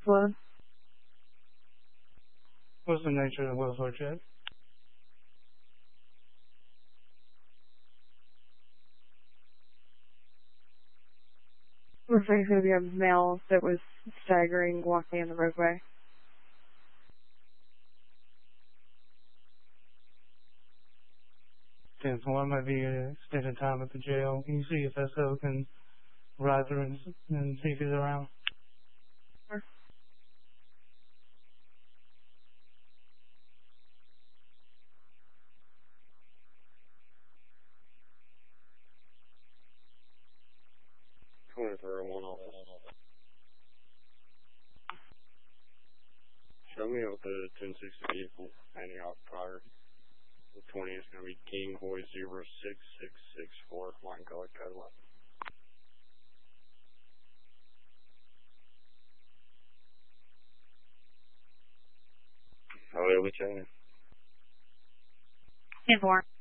Hello? What's the nature of the welfare check? Looks like it's going to be a male that was staggering, walking in the roadway. One might be extended time at the jail. Can you see if SO can ride through and see if he's around? Sure. Show me with the 1060 vehicle handing out prior. The 20 is going to be King Hoy 06664, line color Cadillac. Hello, what's your name? 10-4.